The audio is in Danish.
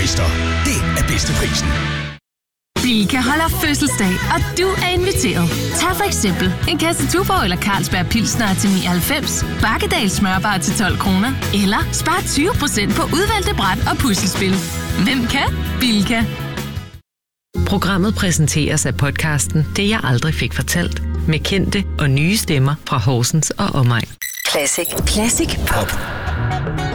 Bilka-gæster. Det er bedste prisen. Bilka holder fødselsdag, og du er inviteret. Tag for eksempel en kasse Tuborg eller Carlsberg Pilsner til 99, Bakkedal smørbar til 12 kroner, eller spar 20% på udvalgte bræt og puslespil. Hvem kan? Bilka. Programmet præsenteres af podcasten Det jeg aldrig fik fortalt, med kendte og nye stemmer fra Horsens og omegn. Classic Pop.